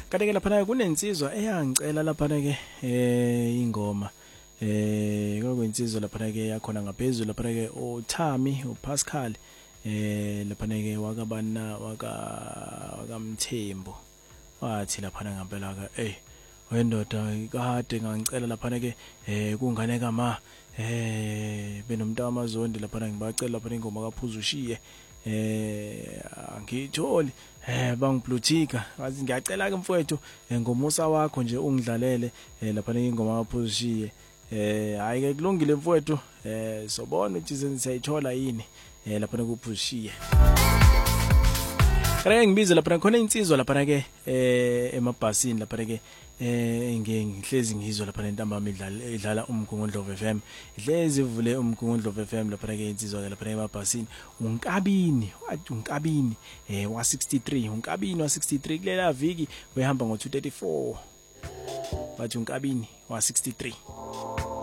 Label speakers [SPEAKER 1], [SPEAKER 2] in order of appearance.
[SPEAKER 1] Kanti ke lapha kunensizwa eyangicela lapha ke ingoma kwakuyinsizwa lapha ke yakhona ngaphezulu lapha ke uThami uPascal lapha ke wakabana wakamthembu wathi lapha ngempela ke wendoda kade ngangicela lapha ke kungane kama benomntu amazondi lapha ngibacela lapha ingoma kaPhuzu ushiye angitholi bangiblutika ngathi ngiyacela ke mfowethu ngomusa wakho nje ungidlalele lapha ingoma kaPhuzu ushiye hayi ke kulungile mfowethu sobona ukuthi siyayithola yini lapha kuPhuzu ushiye Kaya ngibiza lapha khona insizwa lapha ke emabhasini lapha ke ngihlezi ngizwa lapha nentamba idlala umgungundlovu FM ihlezi ivule umgungundlovu FM lapha ke insizwa lapha emabhasini unkabini wathi unkabini wa 63 unkabini wa 63 kulela viki wehamba ngo 234 wathi unkabini wa 63